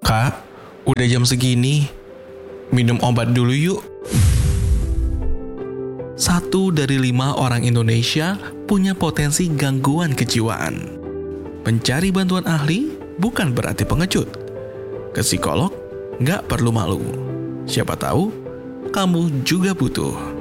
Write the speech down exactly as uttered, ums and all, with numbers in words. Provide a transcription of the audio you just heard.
Kak, udah jam segini. Minum obat dulu yuk. Satu dari lima orang Indonesia punya potensi gangguan kejiwaan. Mencari bantuan ahli bukan berarti pengecut. Ke psikolog nggak perlu malu. Siapa tahu kamu juga butuh.